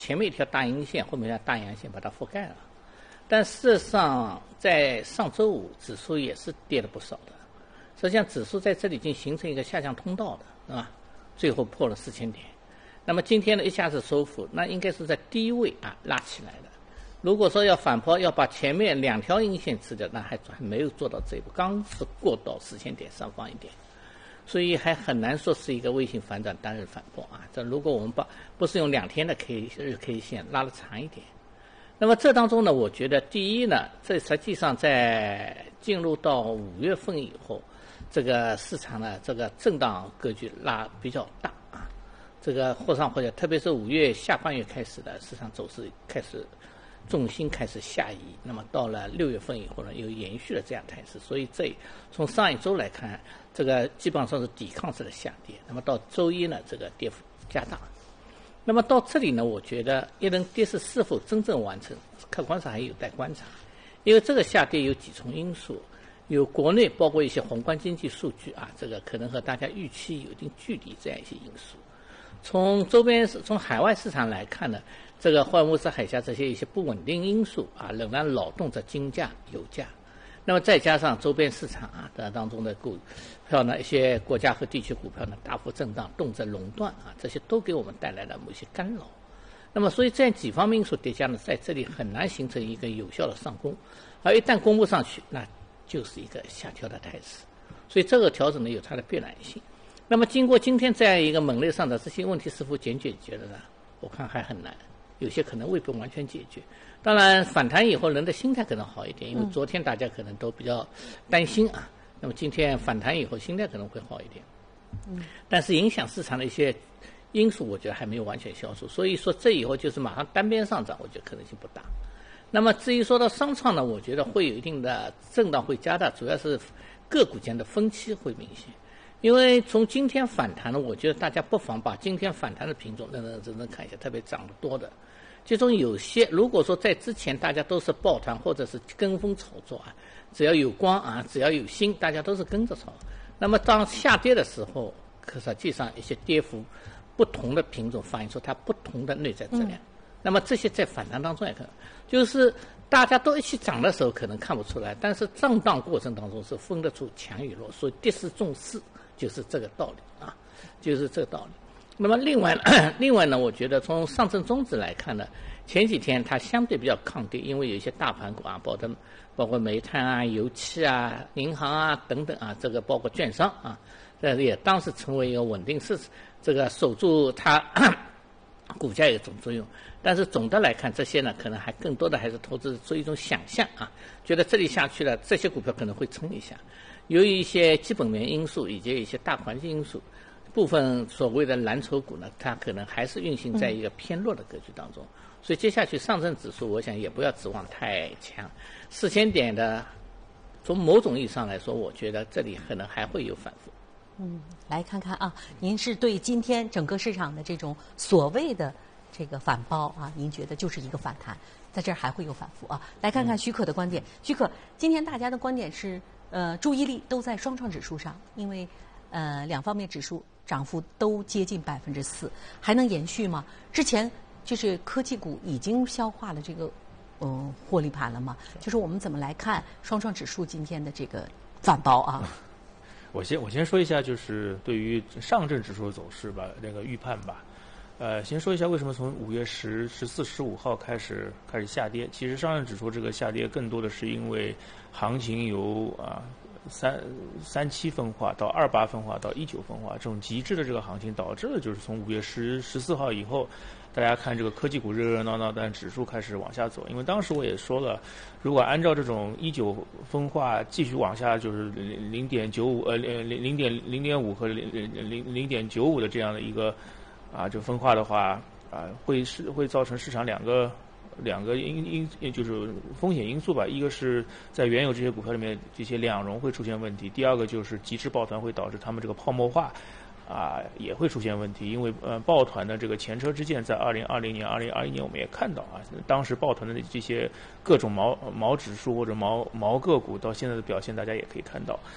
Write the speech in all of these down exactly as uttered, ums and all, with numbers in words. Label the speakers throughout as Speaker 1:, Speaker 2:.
Speaker 1: 前面一条大阴线，后面一条大阳线把它覆盖了。但事实上，在上周五指数也是跌了不少的。实际上，指数在这里已经形成一个下降通道的，是吧？最后破了四千点。那么今天呢，一下子收复，那应该是在低位啊拉起来的。如果说要反抛，要把前面两条阴线吃掉，那还还没有做到这一步，刚是过到四千点上方一点。所以还很难说是一个微型反转单日反破啊！这如果我们把不是用两天的 K 日 K 线拉得长一点，那么这当中呢，我觉得第一呢，这实际上在进入到五月份以后，这个市场呢这个震荡格局拉比较大啊，这个或上或下，特别是五月下半月开始的市场走势开始重心开始下移，那么到了六月份以后呢，又延续了这样态势，所以这从上一周来看，这个基本上是抵抗式的下跌。那么到周一呢，这个跌幅加大。那么到这里呢，我觉得一轮跌势是否真正完成，客观上还有待观察，因为这个下跌有几重因素，有国内包括一些宏观经济数据啊，这个可能和大家预期有一定距离这样一些因素。从周边从海外市场来看呢，这个霍尔木兹海峡这些一些不稳定因素啊，仍然扰动着金价、油价。那么再加上周边市场啊的当中的股票呢，一些国家和地区股票呢大幅震荡，动辄垄断啊，这些都给我们带来了某些干扰。那么所以这样几方面因素叠加呢，在这里很难形成一个有效的上攻，而一旦攻不上去，那就是一个下调的态势。所以这个调整呢有它的必然性。那么经过今天这样一个猛烈上涨，这些问题是否解决了呢？我看还很难，有些可能未必完全解决。当然反弹以后人的心态可能好一点，因为昨天大家可能都比较担心啊，那么今天反弹以后心态可能会好一点。嗯，但是影响市场的一些因素我觉得还没有完全消除，所以说这以后就是马上单边上涨，我觉得可能性不大。那么至于说到商创呢，我觉得会有一定的震荡会加大，主要是个股间的分歧会明显。因为从今天反弹呢，我觉得大家不妨把今天反弹的品种认认真真看一下，特别涨得多的，其中有些如果说在之前大家都是抱团或者是跟风炒作啊，只要有光啊，只要有心，大家都是跟着炒。那么当下跌的时候，可实际上一些跌幅不同的品种反映出它不同的内在质量。嗯、那么这些在反弹当中也可能，就是大家都一起涨的时候可能看不出来，但是震荡过程当中是分得出强与弱，所以跌势重视。就是这个道理啊，就是这个道理。那么另外，另外呢，我觉得从上证综指来看呢，前几天它相对比较抗跌，因为有一些大盘股啊，包括包括煤炭啊、油气啊、银行啊等等啊，这个包括券商啊，这也当时成为一个稳定市，这个守住它股价有一种作用。但是总的来看，这些呢，可能还更多的还是投资做一种想象啊，觉得这里下去了，这些股票可能会撑一下。由于一些基本面因素以及一些大环境因素，部分所谓的蓝筹股呢，它可能还是运行在一个偏弱的格局当中。所以接下去上证指数，我想也不要指望太强，四千点的，从某种意义上来说，我觉得这里可能还会有反复。
Speaker 2: 嗯，来看看啊，您是对今天整个市场的这种所谓的这个反包啊，您觉得就是一个反弹，在这儿还会有反复啊？来看看许可的观点。许可，今天大家的观点是？呃，注意力都在双创指数上，因为呃两方面指数涨幅都接近百分之四，还能延续吗？之前就是科技股已经消化了这个嗯、呃、获利盘了嘛，就是我们怎么来看双创指数今天的这个反包啊？
Speaker 3: 我先我先说一下，就是对于上证指数的走势吧，那个预判吧。呃，先说一下为什么从五月十、十四、十五号开始开始下跌。其实上证指数这个下跌更多的是因为行情由啊三三七分化到二八分化到一九分化这种极致的这个行情，导致了就是从五月十、十四号以后，大家看这个科技股热热闹闹，但指数开始往下走。因为当时我也说了，如果按照这种一九分化继续往下，就是零点九五呃零零点零点五和零零零点九五的这样的一个。啊，这分化的话，啊，会是会造成市场两个两个因因就是风险因素吧。一个是在原有这些股票里面，这些两融会出现问题；第二个就是极致抱团会导致他们这个泡沫化，啊，也会出现问题。因为呃，抱团的这个前车之鉴，在二零二零年、二零二一年我们也看到啊，当时抱团的这些各种毛毛指数或者毛毛个股到现在的表现，大家也可以看到。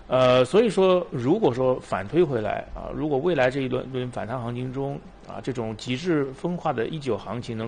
Speaker 3: 呃，所以说，如果说反推回来啊，如果未来这一轮轮反弹行情中啊，这种极致分化的一九行情能